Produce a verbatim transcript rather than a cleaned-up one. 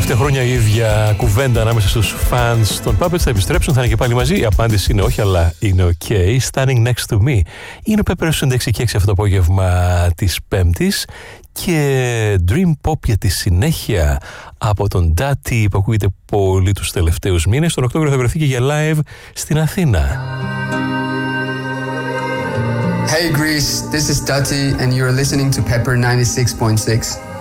τελευταία χρόνια η ίδια κουβέντα ανάμεσα στους fans των Puppets. Θα επιστρέψουν, θα είναι και πάλι μαζί. Η απάντηση είναι όχι, αλλά είναι ok. Standing next to me. Είναι ο Pepper έντεξι και έξι αυτό το απόγευμα της Πέμπτης. Και Dream Pop για τη συνέχεια από τον Dati που ακούγεται πολύ τους τελευταίους μήνες. Τον Οκτώβριο θα βρεθεί και για live στην Αθήνα. Hey Greece, this is Dati and you're listening to Pepper ninety-six point six.